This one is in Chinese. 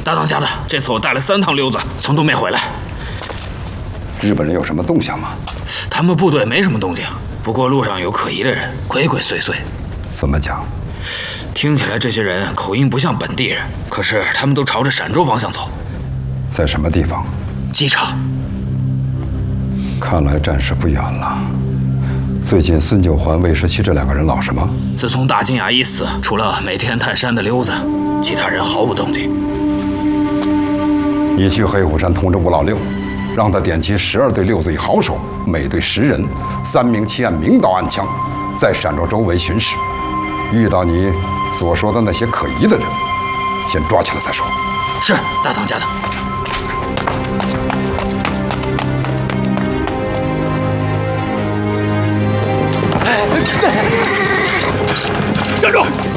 大当家的，这次我带了3趟溜子，从东面回来。 日本人有什么动向吗？ 他们部队没什么动静，不过路上有可疑的人，鬼鬼祟祟。 怎么讲？ 听起来这些人口音不像本地人，可是他们都朝着陕州方向走。 在什么地方？ 机场。 看来战事不远了。最近孙九环、魏时期这2个人老实吗？ 自从大金牙一死，除了每天探山的溜子，其他人毫无动静。 你去黑虎山通知吴老六，让他点齐12队6子与好手，每队10人，3名弃暗明刀暗枪，在陕州周围巡视。遇到你所说的那些可疑的人，先抓起来再说。 是大当家的。 站住！